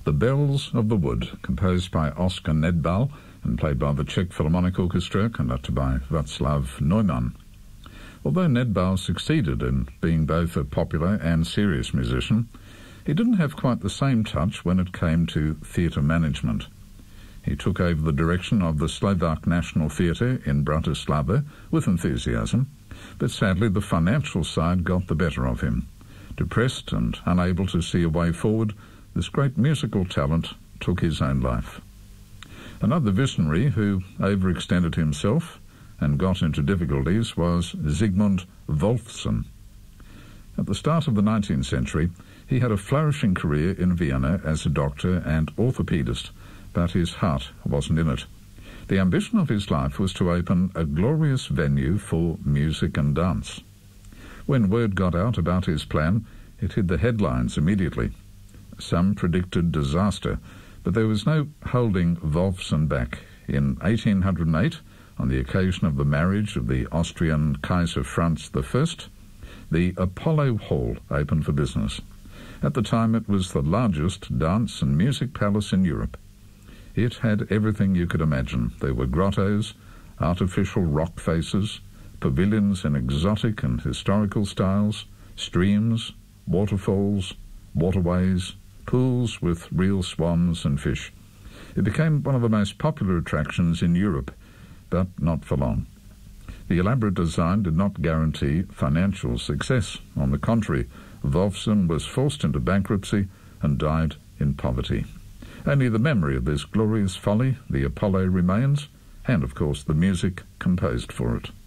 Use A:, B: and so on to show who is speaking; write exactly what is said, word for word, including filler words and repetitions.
A: The Bells of the Wood, composed by Oskar Nedbal and played by the Czech Philharmonic Orchestra, conducted by Václav Neumann. Although Nedbal succeeded in being both a popular and serious musician, he didn't have quite the same touch when it came to theatre management. He took over the direction of the Slovak National Theatre in Bratislava with enthusiasm, but sadly the financial side got the better of him. Depressed and unable to see a way forward, this great musical talent took his own life. Another visionary who overextended himself and got into difficulties was Zygmunt Wolfson. At the start of the nineteenth century, he had a flourishing career in Vienna as a doctor and orthopedist, but his heart wasn't in it. The ambition of his life was to open a glorious venue for music and dance. When word got out about his plan, it hit the headlines immediately. Some predicted disaster, but there was no holding Wolfson back. In eighteen oh eight, on the occasion of the marriage of the Austrian Kaiser Franz the First, the Apollo Hall opened for business. At the time, it was the largest dance and music palace in Europe. It had everything you could imagine. There were grottos, artificial rock faces, pavilions in exotic and historical styles, streams, waterfalls, waterways, pools with real swans and fish. It became one of the most popular attractions in Europe, but not for long. The elaborate design did not guarantee financial success. On the contrary, Wolfson was forced into bankruptcy and died in poverty. Only the memory of this glorious folly, the Apollo, remains, and of course the music composed for it.